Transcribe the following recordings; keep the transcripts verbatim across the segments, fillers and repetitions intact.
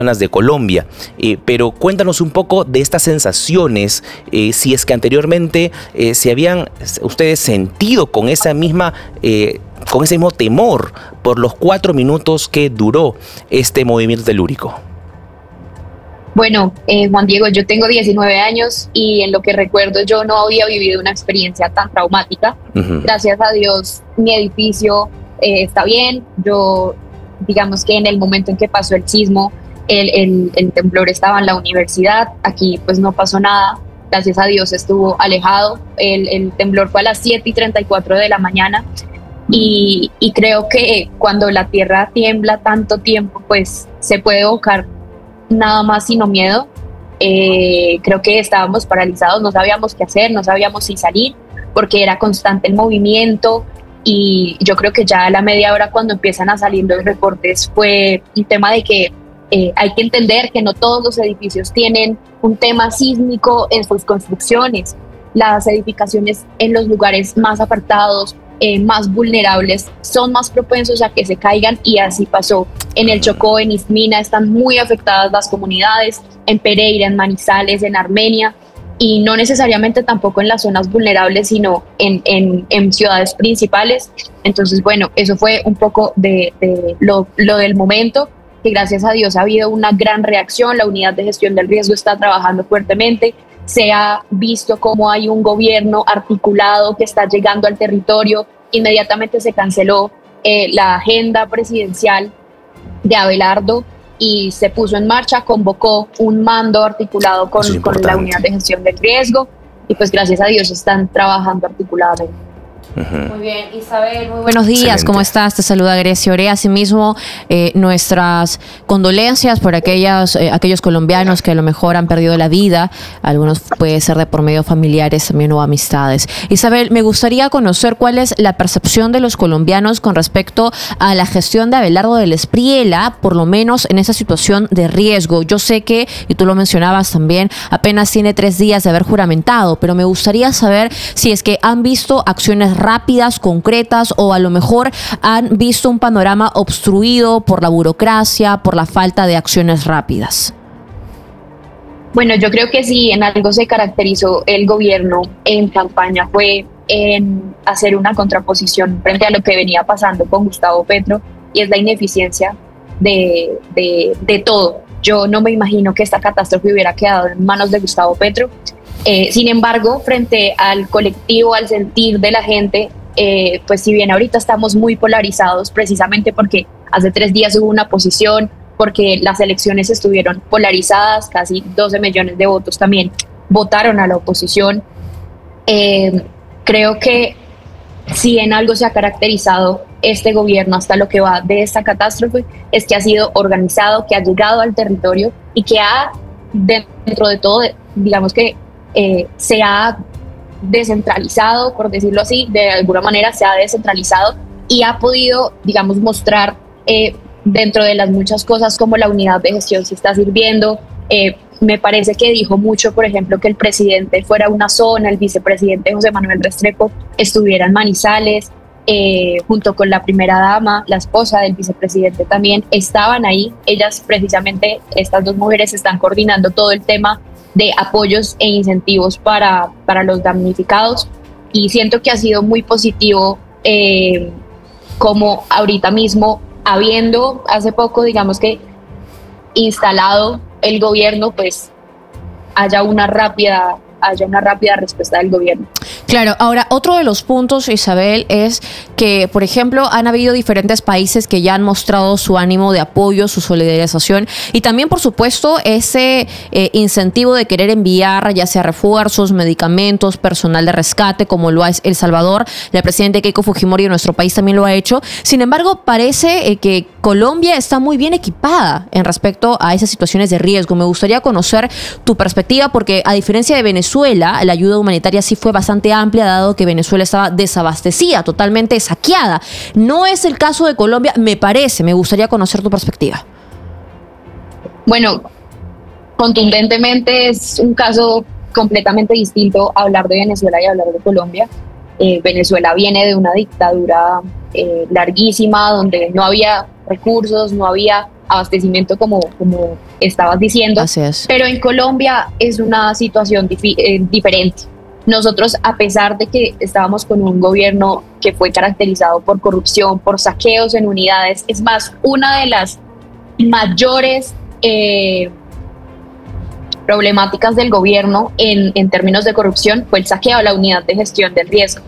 de Colombia, eh, pero cuéntanos un poco de estas sensaciones, eh, si es que anteriormente eh, se habían ustedes sentido con esa misma, eh, con ese mismo temor por los cuatro minutos que duró este movimiento telúrico. Bueno, eh, Juan Diego, yo tengo diecinueve años y en lo que recuerdo yo no había vivido una experiencia tan traumática. Uh-huh. Gracias a Dios, mi edificio eh, está bien. Yo, digamos que en el momento en que pasó el sismo, el, el, el temblor estaba en la universidad. Aquí pues no pasó nada. Gracias a Dios estuvo alejado. El, el temblor fue a las siete y treinta y cuatro de la mañana. Y, y creo que cuando la tierra tiembla tanto tiempo, pues se puede evocar nada más sino miedo. Eh, creo que estábamos paralizados, no sabíamos qué hacer, no sabíamos si salir, porque era constante el movimiento, y yo creo que ya a la media hora cuando empiezan a salir los reportes fue un tema de que eh, hay que entender que no todos los edificios tienen un tema sísmico en sus construcciones. Las edificaciones en los lugares más apartados, Eh, más vulnerables, son más propensos a que se caigan, y así pasó. En el Chocó, en Ismina, están muy afectadas las comunidades, en Pereira, en Manizales, en Armenia, y no necesariamente tampoco en las zonas vulnerables, sino en, en, en ciudades principales. Entonces, bueno, eso fue un poco de, de lo, lo del momento, que gracias a Dios ha habido una gran reacción. La unidad de gestión del riesgo está trabajando fuertemente. Se ha visto cómo hay un gobierno articulado que está llegando al territorio. Inmediatamente se canceló eh, la agenda presidencial de Abelardo y se puso en marcha, convocó un mando articulado con, con la unidad de gestión del riesgo, y pues gracias a Dios están trabajando articuladamente. Uh-huh. Muy bien, Isabel, muy buenos días. Excelente. ¿Cómo estás? Te saluda Grecia Orea. Asimismo, eh, nuestras condolencias por aquellas, eh, aquellos colombianos que a lo mejor han perdido la vida. Algunos puede ser de por medio familiares también o amistades. Isabel, me gustaría conocer cuál es la percepción de los colombianos con respecto a la gestión de Abelardo del Espriella, por lo menos en esa situación de riesgo. Yo sé que, y tú lo mencionabas también, apenas tiene tres días de haber juramentado, pero me gustaría saber si es que han visto acciones rápidas, concretas, o a lo mejor han visto un panorama obstruido por la burocracia, por la falta de acciones rápidas. Bueno, yo creo que sí, en algo se caracterizó el gobierno en campaña fue en hacer una contraposición frente a lo que venía pasando con Gustavo Petro, y es la ineficiencia de, de, de todo. Yo no me imagino que esta catástrofe hubiera quedado en manos de Gustavo Petro. Eh, sin embargo, frente al colectivo, al sentir de la gente, eh, pues si bien ahorita estamos muy polarizados, precisamente porque hace tres días hubo una posición, porque las elecciones estuvieron polarizadas, casi doce millones de votos también votaron a la oposición, eh, creo que si en algo se ha caracterizado este gobierno hasta lo que va de esta catástrofe, es que ha sido organizado, que ha llegado al territorio y que ha, dentro de todo, digamos que Eh, se ha descentralizado, por decirlo así, de alguna manera se ha descentralizado y ha podido, digamos, mostrar eh, dentro de las muchas cosas como la unidad de gestión se está sirviendo. Eh, me parece que dijo mucho, por ejemplo, que el presidente fuera a una zona, el vicepresidente José Manuel Restrepo estuviera en Manizales, eh, junto con la primera dama, la esposa del vicepresidente también estaban ahí. Ellas, precisamente, estas dos mujeres están coordinando todo el tema de apoyos e incentivos para, para los damnificados, y siento que ha sido muy positivo eh, como ahorita mismo, habiendo hace poco, digamos que instalado el gobierno, pues haya una rápida haya una rápida respuesta del gobierno. Claro, ahora otro de los puntos, Isabel, es que, por ejemplo, han habido diferentes países que ya han mostrado su ánimo de apoyo, su solidarización, y también, por supuesto, ese eh, incentivo de querer enviar ya sea refuerzos, medicamentos, personal de rescate, como lo ha El Salvador. La presidenta Keiko Fujimori de nuestro país también lo ha hecho. Sin embargo, parece eh, que Colombia está muy bien equipada en respecto a esas situaciones de riesgo. Me gustaría conocer tu perspectiva, porque a diferencia de Venezuela, Venezuela, la ayuda humanitaria sí fue bastante amplia, dado que Venezuela estaba desabastecida, totalmente saqueada. No es el caso de Colombia, me parece. Me gustaría conocer tu perspectiva. Bueno, contundentemente es un caso completamente distinto hablar de Venezuela y hablar de Colombia. Eh, Venezuela viene de una dictadura eh, larguísima, donde no había recursos, no había abastecimiento como, como estabas diciendo. Así es. Pero en Colombia es una situación difi- eh, diferente. Nosotros, a pesar de que estábamos con un gobierno que fue caracterizado por corrupción, por saqueos en unidades, es más, una de las mayores eh, problemáticas del gobierno en, en términos de corrupción fue el saqueo a la unidad de gestión del riesgo.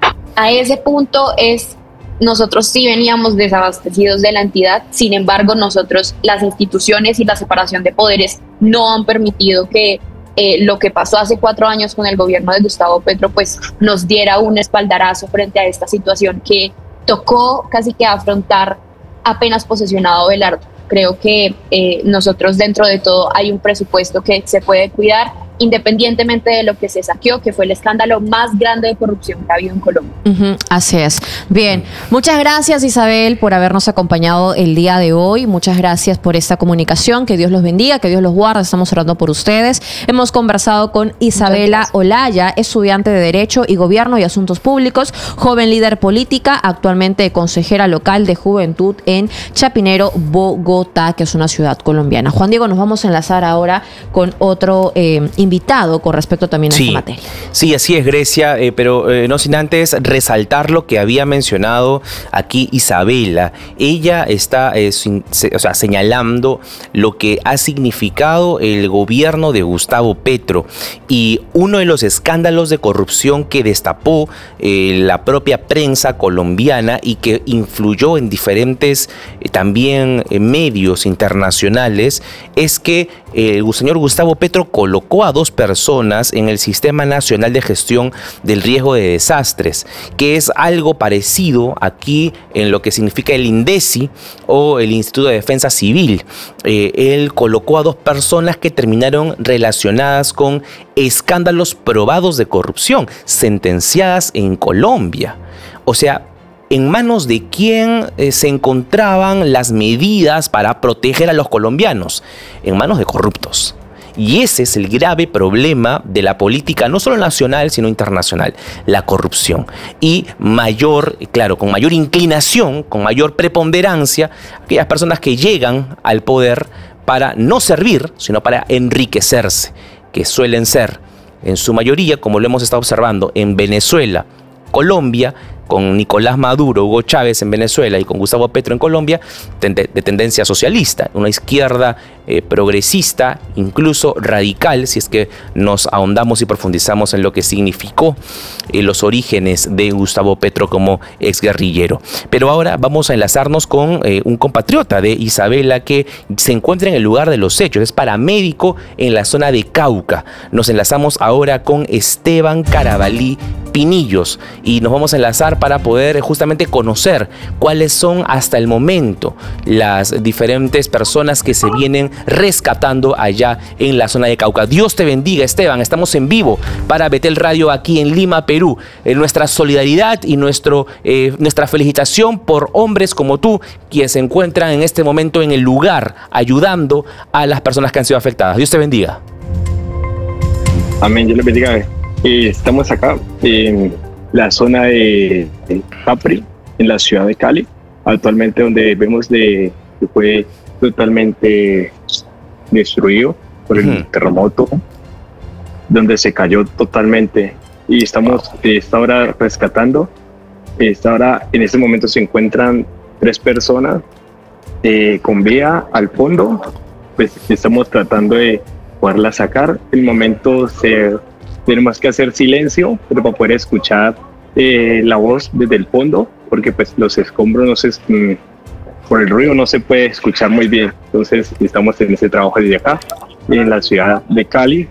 A ese punto es, nosotros sí veníamos desabastecidos de la entidad, sin embargo nosotros, las instituciones y la separación de poderes no han permitido que eh, lo que pasó hace cuatro años con el gobierno de Gustavo Petro pues nos diera un espaldarazo frente a esta situación que tocó casi que afrontar apenas posesionado Belardo. Creo que eh, nosotros dentro de todo hay un presupuesto que se puede cuidar independientemente de lo que se saqueó, que fue el escándalo más grande de corrupción que ha habido en Colombia. Uh-huh, así es. Bien, muchas gracias Isabel por habernos acompañado el día de hoy. Muchas gracias por esta comunicación. Que Dios los bendiga, que Dios los guarde. Estamos orando por ustedes. Hemos conversado con Isabela Olaya, estudiante de Derecho y Gobierno y Asuntos Públicos, joven líder política, actualmente consejera local de Juventud en Chapinero, Bogotá, que es una ciudad colombiana. Juan Diego, nos vamos a enlazar ahora con otro eh, invitado con respecto también a sí, esta materia. Sí, así es, Grecia, eh, pero eh, no sin antes resaltar lo que había mencionado aquí Isabela. Ella está eh, sin, se, o sea, señalando lo que ha significado el gobierno de Gustavo Petro y uno de los escándalos de corrupción que destapó eh, la propia prensa colombiana y que influyó en diferentes eh, también eh, medios internacionales es que eh, el señor Gustavo Petro colocó a dos personas en el Sistema Nacional de Gestión del Riesgo de Desastres, que es algo parecido aquí en lo que significa el INDECI o el Instituto de Defensa Civil. Eh, él colocó a dos personas que terminaron relacionadas con escándalos probados de corrupción, sentenciadas en Colombia. O sea, ¿en manos de quién eh, se encontraban las medidas para proteger a los colombianos? En manos de corruptos. Y ese es el grave problema de la política, no solo nacional, sino internacional, la corrupción. Y mayor, claro, con mayor inclinación, con mayor preponderancia, aquellas personas que llegan al poder para no servir, sino para enriquecerse, que suelen ser, en su mayoría, como lo hemos estado observando, en Venezuela, Colombia, con Nicolás Maduro, Hugo Chávez en Venezuela y con Gustavo Petro en Colombia, de tendencia socialista, una izquierda eh, progresista, incluso radical, si es que nos ahondamos y profundizamos en lo que significó eh, los orígenes de Gustavo Petro como exguerrillero. Pero ahora vamos a enlazarnos con eh, un compatriota de Isabela que se encuentra en el lugar de los hechos, es paramédico en la zona de Cauca. Nos enlazamos ahora con Esteban Carabalí Pinillos y nos vamos a enlazar para poder justamente conocer cuáles son hasta el momento las diferentes personas que se vienen rescatando allá en la zona de Cauca. Dios te bendiga, Esteban. Estamos en vivo para Betel Radio aquí en Lima, Perú. Eh, nuestra solidaridad y nuestro, eh, nuestra felicitación por hombres como tú, quienes se encuentran en este momento en el lugar ayudando a las personas que han sido afectadas. Dios te bendiga. Amén, Dios les bendiga. Eh, estamos acá en la zona de, de Capri, en la ciudad de Cali, actualmente donde vemos de, que fue totalmente destruido por el uh-huh. terremoto, donde se cayó totalmente y estamos eh, esta hora rescatando. Esta hora, en este momento se encuentran tres personas eh, con vida al fondo, pues estamos tratando de poderla sacar. En el momento se tenemos que hacer silencio, pero para poder escuchar eh, la voz desde el fondo, porque pues los escombros no se, mm, por el ruido no se puede escuchar muy bien. Entonces estamos en ese trabajo desde acá, en la ciudad de Cali.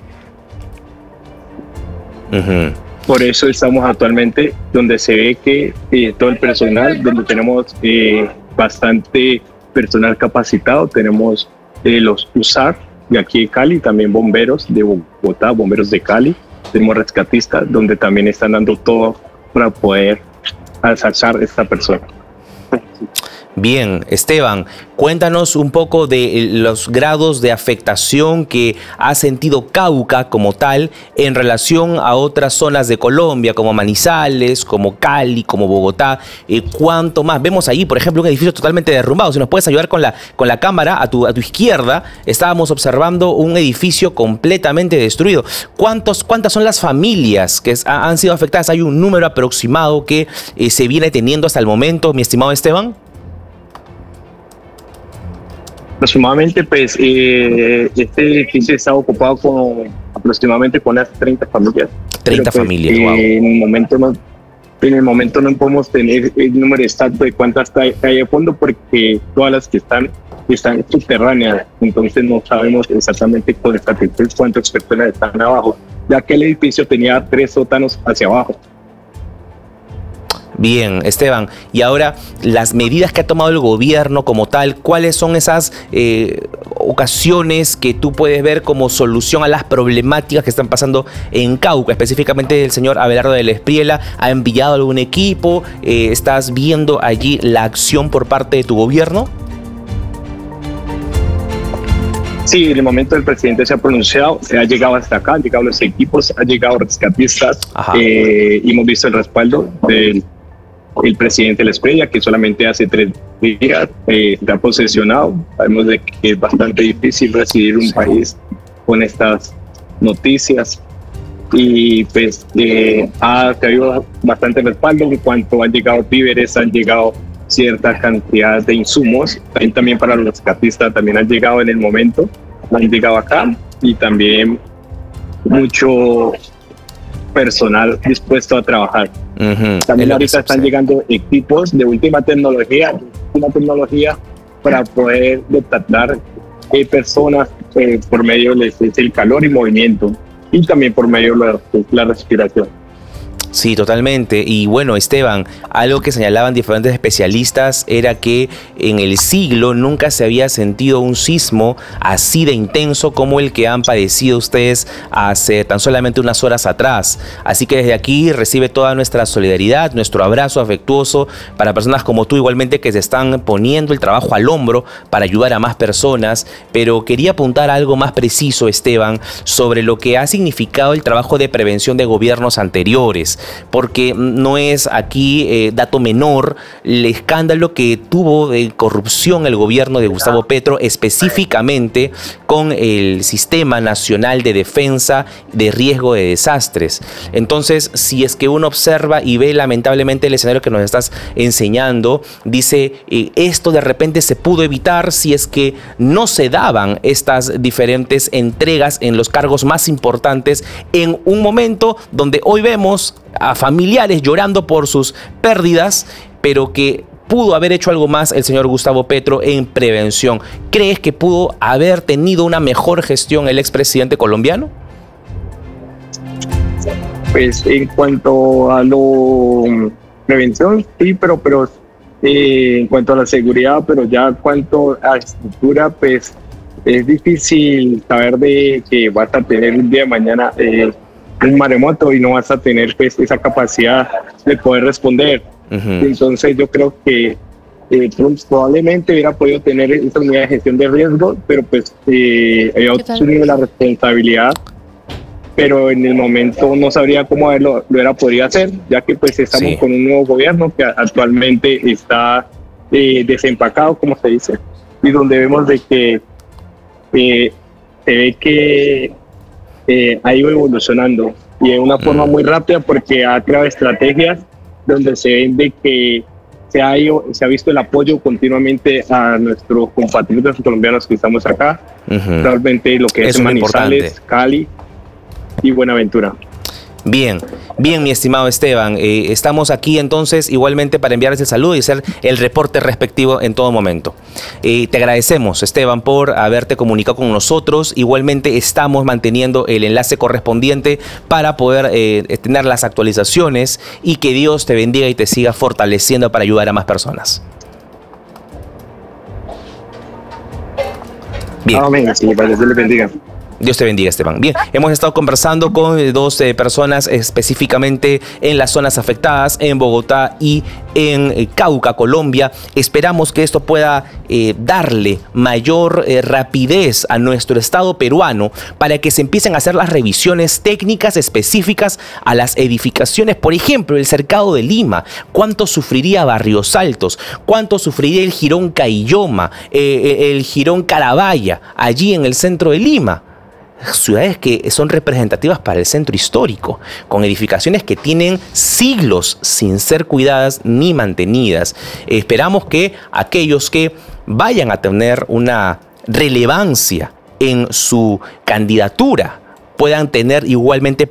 Uh-huh. Por eso estamos actualmente donde se ve que eh, todo el personal, donde tenemos eh, bastante personal capacitado, tenemos eh, los U S A R de aquí de Cali, también bomberos de Bogotá, bomberos de Cali. Tenemos rescatistas donde también están dando todo para poder alzar a esta persona. Bien, Esteban, cuéntanos un poco de los grados de afectación que ha sentido Cauca como tal en relación a otras zonas de Colombia, como Manizales, como Cali, como Bogotá. Eh, ¿Cuánto más? Vemos ahí, por ejemplo, un edificio totalmente derrumbado. Si nos puedes ayudar con la, con la cámara, a tu, a tu izquierda, estábamos observando un edificio completamente destruido. ¿Cuántos, ¿Cuántas son las familias que es, han sido afectadas? ¿Hay un número aproximado que eh, se viene teniendo hasta el momento, mi estimado Esteban? Aproximadamente, pues, eh, este edificio está ocupado con aproximadamente con unas treinta familias. treinta pero, pues, familias, eh, wow. En el momento no, en el momento no podemos tener el número exacto de cuántas hay de fondo porque todas las que están están subterráneas, entonces no sabemos exactamente con exactitud cuántas personas están abajo, ya que el edificio tenía tres sótanos hacia abajo. Bien, Esteban, y ahora las medidas que ha tomado el gobierno como tal, ¿cuáles son esas eh, ocasiones que tú puedes ver como solución a las problemáticas que están pasando en Cauca? Específicamente el señor Abelardo del Espriella ha enviado algún equipo, eh, ¿estás viendo allí la acción por parte de tu gobierno? Sí, en el momento el presidente se ha pronunciado, se ha llegado hasta acá, han llegado los equipos, han llegado rescatistas, eh, y hemos visto el respaldo del el presidente del Espriella, que solamente hace tres días eh, se ha posesionado. Sabemos de que es bastante difícil recibir un sí. país con estas noticias y pues eh, ha habido bastante respaldo en cuanto han llegado víveres, han llegado cierta cantidad de insumos, también, también para los rescatistas también han llegado en el momento, han llegado acá y también mucho personal dispuesto a trabajar. Uh-huh. También ahorita están llegando equipos de última tecnología, de última tecnología para poder detectar eh, personas eh, por medio del calor y movimiento y también por medio de la, de la respiración. Sí, totalmente. Y bueno, Esteban, algo que señalaban diferentes especialistas era que en el siglo nunca se había sentido un sismo así de intenso como el que han padecido ustedes hace tan solamente unas horas atrás. Así que desde aquí recibe toda nuestra solidaridad, nuestro abrazo afectuoso para personas como tú igualmente que se están poniendo el trabajo al hombro para ayudar a más personas. Pero quería apuntar a algo más preciso, Esteban, sobre lo que ha significado el trabajo de prevención de gobiernos anteriores. Porque no es aquí eh, dato menor el escándalo que tuvo de corrupción el gobierno de Gustavo Petro, específicamente con el Sistema Nacional de Defensa de Riesgo de Desastres. Entonces, si es que uno observa y ve lamentablemente el escenario que nos estás enseñando, dice, eh, esto de repente se pudo evitar si es que no se daban estas diferentes entregas en los cargos más importantes en un momento donde hoy vemos a familiares llorando por sus pérdidas, pero que pudo haber hecho algo más el señor Gustavo Petro en prevención. ¿Crees que pudo haber tenido una mejor gestión el expresidente colombiano? Pues en cuanto a la prevención, sí, pero, pero eh, en cuanto a la seguridad, pero ya en cuanto a estructura, pues es difícil saber de que vas a tener un día de mañana eh, un maremoto y no vas a tener pues esa capacidad de poder responder. Uh-huh. Entonces yo creo que eh, probablemente hubiera podido tener esa unidad de gestión de riesgo, pero pues eh, había asumido la responsabilidad, pero en el momento no sabría cómo haberlo, lo hubiera podido hacer, ya que pues estamos sí. con un nuevo gobierno que actualmente está eh, desempacado, como se dice, y donde vemos de que eh, se ve que Eh, ha ido evolucionando y de una forma muy rápida porque ha creado estrategias donde se ven de que se ha, ido, se ha visto el apoyo continuamente a nuestros compatriotas colombianos que estamos acá, uh-huh. realmente lo que es, es Manizales, Cali y Buenaventura. Bien, bien, mi estimado Esteban, eh, estamos aquí entonces igualmente para enviarles el saludo y hacer el reporte respectivo en todo momento. Eh, te agradecemos, Esteban, por haberte comunicado con nosotros. Igualmente estamos manteniendo el enlace correspondiente para poder eh, tener las actualizaciones y que Dios te bendiga y te siga fortaleciendo para ayudar a más personas. Bien. Amén, sí, para que Dios les bendiga. Dios te bendiga, Esteban. Bien, hemos estado conversando con dos eh, personas específicamente en las zonas afectadas, en Bogotá y en eh, Cauca, Colombia. Esperamos que esto pueda eh, darle mayor eh, rapidez a nuestro Estado peruano para que se empiecen a hacer las revisiones técnicas específicas a las edificaciones. Por ejemplo, el Cercado de Lima. ¿Cuánto sufriría Barrios Altos? ¿Cuánto sufriría el Jirón Caylloma? Eh, el Jirón Carabaya, allí en el centro de Lima? Ciudades que son representativas para el centro histórico, con edificaciones que tienen siglos sin ser cuidadas ni mantenidas. Esperamos que aquellos que vayan a tener una relevancia en su candidatura puedan tener igualmente